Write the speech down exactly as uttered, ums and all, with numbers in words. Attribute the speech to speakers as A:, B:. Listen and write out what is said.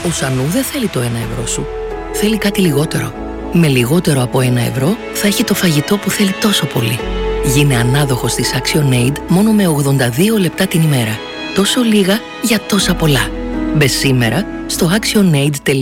A: Ο Σανού δεν θέλει το ένα ευρώ σου. Θέλει κάτι λιγότερο. Με λιγότερο από ένα ευρώ θα έχει το φαγητό που θέλει τόσο πολύ. Γίνε ανάδοχος της ActionAid μόνο με ογδόντα δύο λεπτά την ημέρα. Τόσο λίγα για τόσα πολλά. Μπες σήμερα στο actionaid τελεία gr